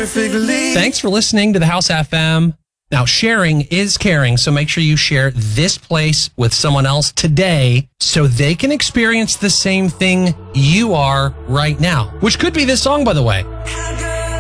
perfectly. Thanks for listening to the House FM. Now, sharing is caring, so make sure you share this place with someone else today so they can experience the same thing you are right now, which could be this song, by the way.